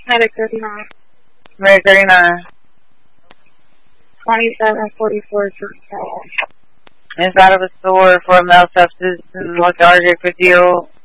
Medic 39. Medic 39. 2744 Inside of a store for a male substance lethargic 50-year-old.